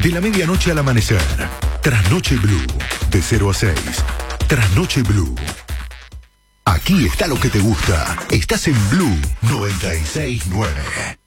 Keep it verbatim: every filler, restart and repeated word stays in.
De la medianoche al amanecer. Trasnoche Blue. De cero a seis. Trasnoche Blue. Aquí está lo que te gusta. Estás en Blue noventa y seis punto nueve.